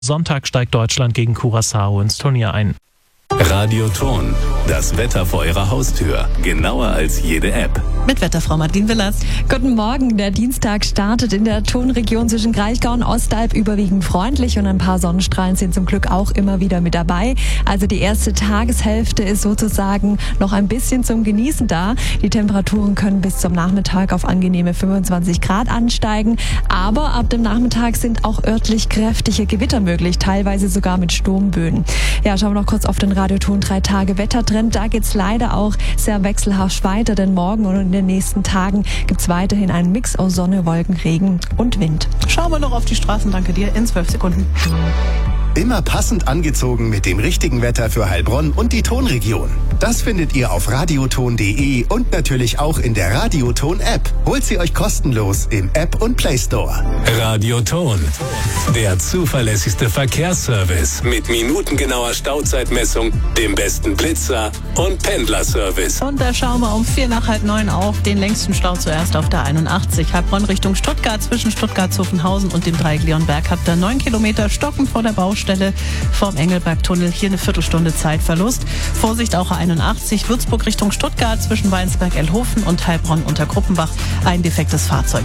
Sonntag steigt Deutschland gegen Curaçao ins Turnier ein. Radioton, das Wetter vor Ihrer Haustür. Genauer als jede App. Mit Wetterfrau Martin Willers. Guten Morgen. Der Dienstag startet in der Tonregion zwischen Kraichgau und Ostalb überwiegend freundlich und ein paar Sonnenstrahlen sind zum Glück auch immer wieder mit dabei. Also die erste Tageshälfte ist sozusagen noch ein bisschen zum Genießen da. Die Temperaturen können bis zum Nachmittag auf angenehme 25 Grad ansteigen. Aber ab dem Nachmittag sind auch örtlich kräftige Gewitter möglich, teilweise sogar mit Sturmböen. Ja, schauen wir noch kurz auf den Radioton 3-Tage-Wettertrend. Da geht's leider auch sehr wechselhaft weiter, denn morgen und in den nächsten Tagen gibt's weiterhin einen Mix aus Sonne, Wolken, Regen und Wind. Schauen wir noch auf die Straßen, danke dir, in 12 Sekunden. Immer passend angezogen mit dem richtigen Wetter für Heilbronn und die Tonregion. Das findet ihr auf radioton.de und natürlich auch in der Radioton-App. Holt sie euch kostenlos im App- und Play-Store. Radioton, der zuverlässigste Verkehrsservice mit minutengenauer Stauzeitmessung, dem besten Blitzer und Pendlerservice. Und da schauen wir um 8:45 auf den längsten Stau zuerst auf der 81. Heilbronn Richtung Stuttgart, zwischen Stuttgart-Zuffenhausen und dem Dreieck Leonberg habt ihr 9 Kilometer stockend vor der Baustelle vom Engelbergtunnel. Hier eine Viertelstunde Zeitverlust. Vorsicht auch A81, Würzburg Richtung Stuttgart, zwischen Weinsberg-Elhofen und Heilbronn unter Gruppenbach. Ein defektes Fahrzeug.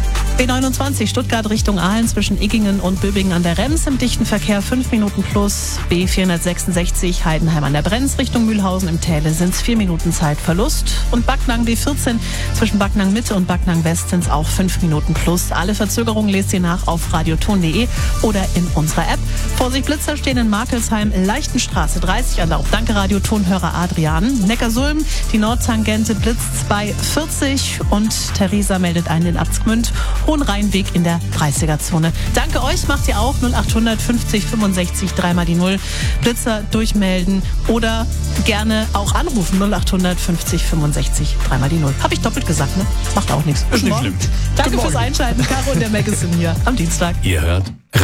B29 Stuttgart Richtung Aalen zwischen Iggingen und Böbingen an der Rems im dichten Verkehr 5 Minuten plus. B466 Heidenheim an der Brenz Richtung Mühlhausen im Täle sind es 4 Minuten Zeitverlust. Und Backnang B14 zwischen Backnang Mitte und Backnang West sind es auch 5 Minuten plus. Alle Verzögerungen lest ihr nach auf radioton.de oder in unserer App. Vorsicht, Blitzer stehen in Markelsheim, Leichtenstraße 30 an der auch Danke Radiotonhörer Adrian. Neckarsulm, die Nordtangente blitzt bei 40 und Theresa meldet einen in Abtsgmünd. Hohenrheinweg in der 30er-Zone. Danke euch, macht ihr auch 0800 50 65 3 die 0. Blitzer durchmelden oder gerne auch anrufen 0800 50 65 3 die 0. Habe ich doppelt gesagt, ne? Macht auch nichts. Ist nicht schlimm. Danke fürs Einschalten, Caro und der Magazine hier am Dienstag. Ihr hört